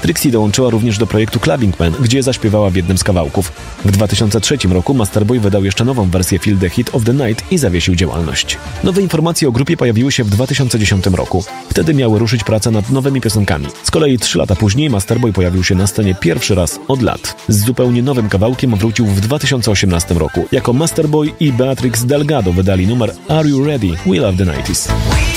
Trixie dołączyła również do projektu Clubbing Man, gdzie zaśpiewała w jednym z kawałków. W 2003 roku Masterboy wydał jeszcze nową wersję Feel the Heat of the Night i zawiesił działalność. Nowe informacje o grupie pojawiły się w 2010 roku. Wtedy miały ruszyć prace nad nowymi piosenkami. Z kolei 3 lata później Masterboy pojawił się na scenie pierwszy raz od lat. Z zupełnie nowym kawałkiem wrócił w 2018 roku. Jako Masterboy i Beatrix Delgado wydali numer Are You Ready? We Love the 90s.